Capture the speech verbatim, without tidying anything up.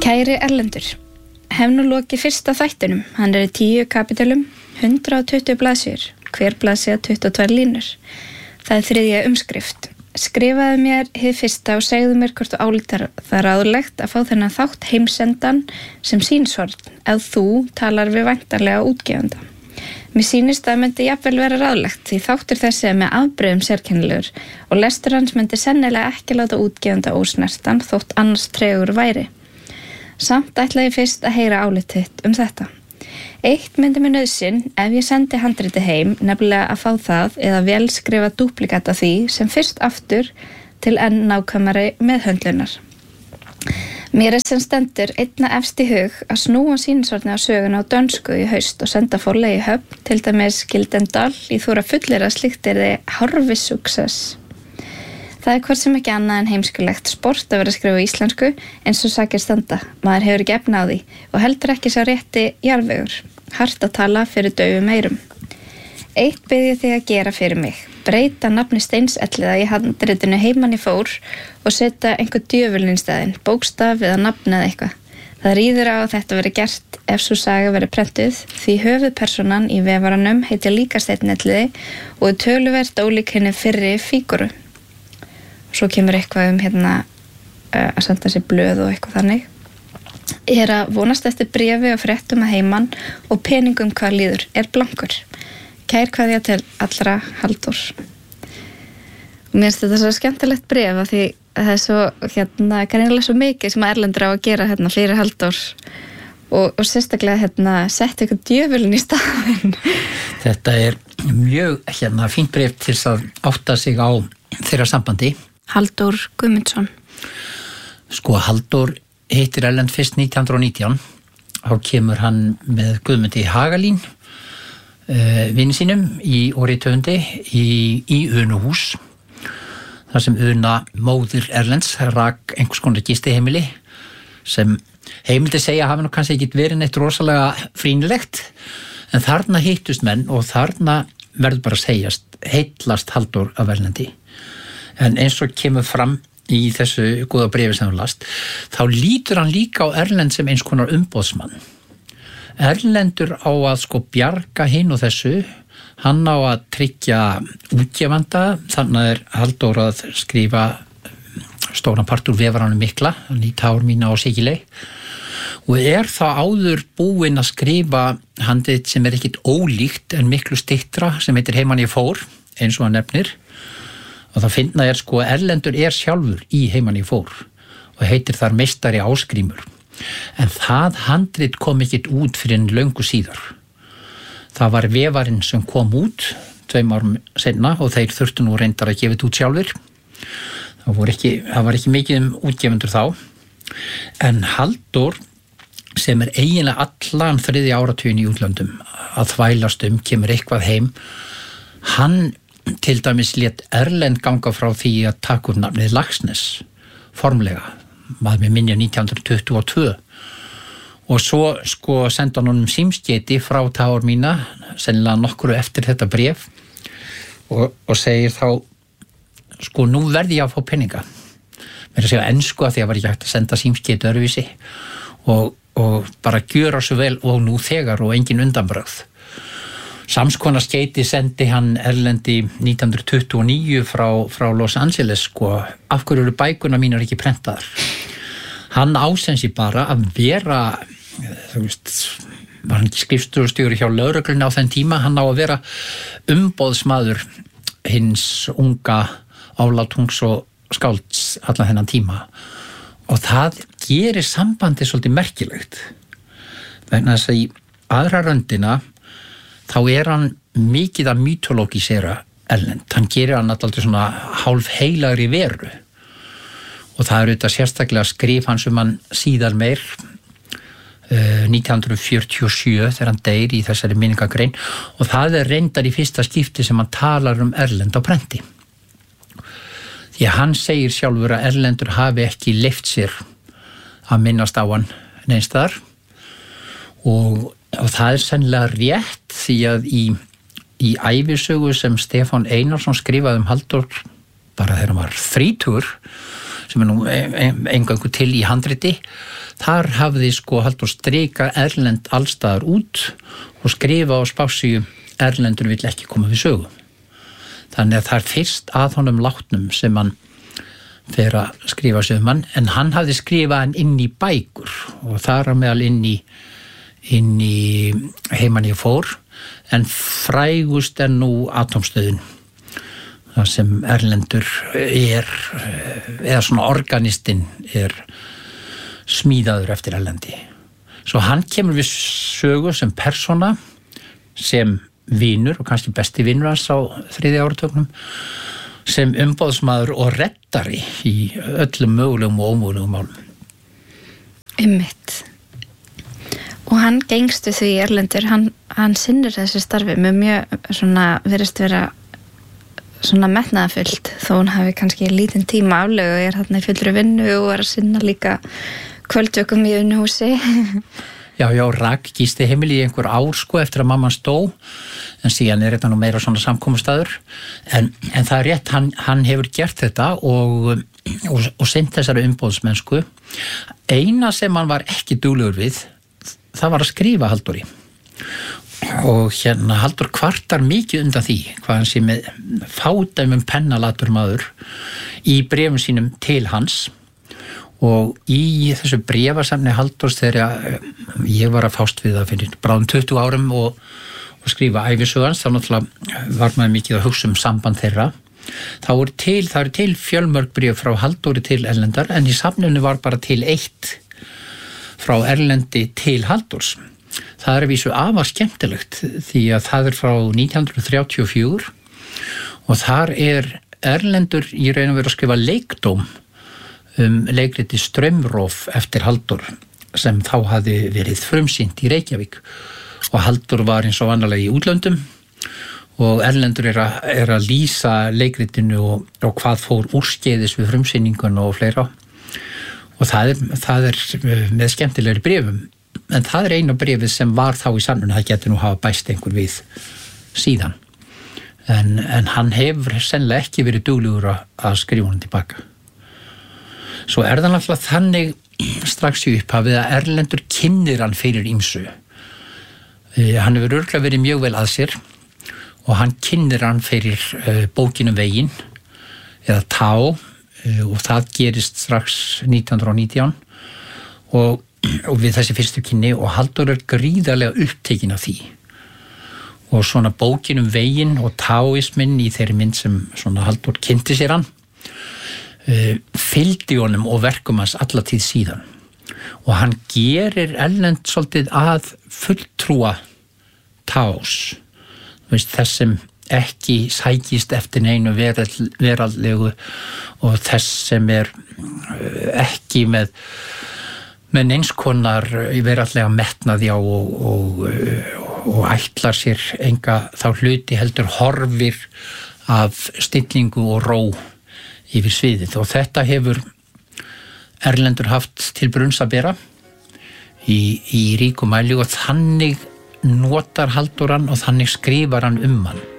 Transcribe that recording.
Kæri Erlendur, hef nú lokið fyrsta þættinum. Hann er í tíu kapítulum, hundrað og tuttugu blaðsíður, hver blaðsíða tuttugu og tvær línur. Það er þriðja umskrift. Skrifaðu mér hið fyrsta og segðu mér hvort þú álítar það ráðlegt að fá þennan þátt heimsendan sem sýnishorn ef þú talar við væntanlega útgefanda. Mér sýnist að myndi jafnvel vera ráðlegt því þáttur þessi er með afbrigðum sérkennilegur og lestur hans myndi sennilega ekki láta útgefanda ósnertan þótt annars tregur væri. Samt ætla ég fyrst að heyra álit þitt um þetta. Eitt myndi mér nauðsyn ef ég sendi handriti heim, nefnilega að fá það eða vel skrifa dúplikat af því sem fyrst aftur til enn nákvæmari meðhöndlunar. Mér er sem stendur einna efst í hug að snúa sýnishorni á söguna á dönsku í haust og senda forlagi í höfn, til dæmis Gyldendal, í þóra fullir að slíkt er þið hárviss success. Það er hvort sem ekki annað en heimskulegt sport að vera að skrifa íslensku eins og sakir standa. Maður hefur ekki efni á því og heldur ekki sá rétti jarðvegur. Hart að tala fyrir daufum eyrum. Eitt bið ég þig að gera fyrir mig. Breyta nafni Steins Elliða í handritinu heiman í fór og setja einhver djöfulinn í staðinn, bókstaf eða nafn eða eitthvað. Það ríður á að þetta veri gert ef svo saga veri prentuð því höfuðpersonan í vefaranum heitir líka Steinn Elliði og er töluvert ólík henni fyrri fíguru. Svo kemur eitthvað um hérna uh, að senda sér blöð og eitthvað þannig. Ég er að vonast eftir bréfi og fréttum að heiman og peningum hvað líður er blankur. Kær kveðja til allra Halldór. Og mér finnst þetta svo skemmtilegt bréf af því að það er svo hérna greinilega svo mikið sem að Erlendur á að gera hérna fyrir Halldór og, og sérstaklega hérna setja eitthvað djöfulinn í staðinn. Þetta er mjög hérna fínt bréf til að átta sig á þeirra sambandi. Halldór Guðmundsson. Sko, Halldór hittir Erlend fyrst nítján hundruð og nítján. Þá kemur hann með Guðmundi Hagalín, uh, vini sínum í orithöfundi í, í Unuhús. Þar sem Una, móðir Erlends, rak einhvers konar gistiheimili sem heimildi segja hafi nú kannski ekki verið neitt rosalega frínilegt. En þarna hittust menn og þarna verður bara að segjast, heitlast Halldór af Erlendi. En eins og kemur fram í þessu góða bréfi sem hann last, þá lítur hann líka á Erlend sem eins konar umboðsmann. Erlendur á að sko bjarga hinn og þessu, hann á að tryggja útgefanda, þannig er Halldór að skrifa stóran part úr vefaranum mikla, í Tár mína og Sigilei, og er þá áður búinn að skrifa handrit sem er ekkit ólíkt en miklu styttra sem heitir Heiman ég fór, eins og hann nefnir. Og það finna er sko að Erlendur er sjálfur í Heiman ég fór og heitir þar meistari Ásgrímur. En það handrit kom ekkit út fyrir en löngu síðar. Það var vefarinn sem kom út tveim árum seinna og þeir þurftu nú reyndar að gefa þetta út sjálfur. Það var ekki, það var ekki mikið um útgefundur þá. En Halldór, sem er eiginlega allan þriðja áratuginn í útlöndum að þvælast um, kemur eitthvað heim, hann til dæmis lét Erlend ganga frá því að taka upp nafnið Laxness formlega, maður með minja nítján hundruð tuttugu og tvö og svo sko senda hann honum símskeyti frá Tár mína, sennilega nokkru eftir þetta bréf og, og segir þá sko nú verði ég að fá peninga mér að segja ensku að því að var ekki hægt að senda símskeyti öðruvísi og, og bara gjöra svo vel og nú þegar og engin undanbrögð. Samskona skeyti sendi hann Erlendi nítján hundruð tuttugu og níu frá, frá Los Angeles sko, af hverju eru bækuna mínar ekki prentaðar. Hann ásensi bara að vera, þú veist, var hann ekki skrifstofustjóri hjá lögreglunni á þenn tíma, hann á að vera umboðsmaður hins unga álatungs og skálds allan þennan tíma. Og það gerir sambandi svolítið merkilegt. Vegna þess að í aðra röndina þá er hann mikið að mytológisera Erlend. Hann gerir hann alltaf svona hálf heilagri veru. Og það er auðvitað sérstaklega skrif hans um hann síðar meir uh, nítján hundruð fjörutíu og sjö þegar hann deyr í þessari minningagrein og það er reyndar í fyrsta skipti sem hann talar um Erlend á prenti. Því að hann segir sjálfur að Erlendur hafi ekki leyft sér að minnast á hann neins þar og Og það er sennilega rétt því að í, í ævisögu sem Stefán Einarsson skrifaði um Halldór bara þegar hann var þrítugur sem er nú eingöngu til í handriti, þar hafði sko Halldór strika erlend allstaðar út og skrifa á spássíu erlendur vill ekki koma við sögu. Þannig að það er fyrst að honum látnum sem hann fer að skrifa sig um hann, en hann hafði skrifað hann inn í bækur og þar að meðal inn í, inn í Heiman ég fór, en frægust er nú Atómstöðin, það sem erlendur er, eða svona organistinn er smíðaður eftir erlendi. Svo hann kemur við sögu sem persóna, sem vinur og kannski besti vinur hans á þriðja áratögnum, sem umboðsmaður og reddari í öllum mögulegum og ómögulegum málum. Einmitt. Og hann gengstu því erlendur, hann, hann sinnir þessu starfi með mjög svona, virðist vera svona metnaðarfullt, þó hann hafi kannski lítinn tíma aflögu og er þarna í fullri vinnu og er að sinna líka kvöldtökum í unnhúsi. Já, já, rak gisti heimili í einhver ár sko eftir að mamman stó, en síðan er þetta nú meira svona samkomustaður, en, en það er rétt, hann, hann hefur gert þetta og, og, og sinnt þessari umboðsmennsku. Eina sem hann var ekki duglegur við, það var að skrifa Halldóri. Og hérna Halldór kvartar mikið undan því, hvað hann sé með fádæmum pennalatur maður í bréfum sínum til hans. Og í þessu bréfasamni Halldórs þegar ég var að fást við það fyrir bráðum tuttugu árum og, og skrifa ævisögans, þá náttúrulega var maður mikið að hugsa um samband þeirra. Þá er til, það er til fjölmörg bréf frá Halldóri til erlendar, en í safninu var bara til eitt frá erlendi til Halldórs. Það er að vísu afar skemmtilegt því að það er frá nítján hundruð þrjátíu og fjögur og þar er erlendur í raun og veru að skrifa leikdóm um leikriti Straumrof eftir Halldór sem þá hafði verið frumsýnt í Reykjavík og Halldór var eins og vanalega í útlöndum og erlendur er að, er að lýsa leikritinu og, og hvað fór úrskeiðis við frumsýningun og fleira og það er, það er með skemmtilegri bréfum, en það er eina bréfið sem var þá í sannun, það getur nú hafa bæst einhver við síðan, en, en hann hefur sennilega ekki verið duglegur að, að skrifa hann tilbaka. Svo er það náttúrulega þannig strax í upphafið að erlendur kynnir hann fyrir ýmsu. Hann hefur örugglega verið mjög vel að sér og hann kynnir hann fyrir bókinu Veginn eða Tá og það gerist strax nítján hundruð og nítján og, og við þessi fyrstu kynni og Halldór er gríðarlega upptekinn af því. Og svona bókinu Veginn og Táisminn í þeirri mynd sem svona Halldór kynnti sér hann Uh, fylgdi honum og verkum hans alla tíð síðan og hann gerir erlend svolítið að fulltrúa Tás, veist, þess sem ekki sækist eftir neinu verald, veraldlegu og þess sem er uh, ekki með með neins konar veraldlega metnaði á og, og, og, og ætlar sér enga þá hluti heldur horfir af stillingu og ró yfir sviðið og þetta hefur erlendur haft til brunns að bera í, í ríkum mæli og þannig notar Halldór hann og þannig skrifar hann um hann.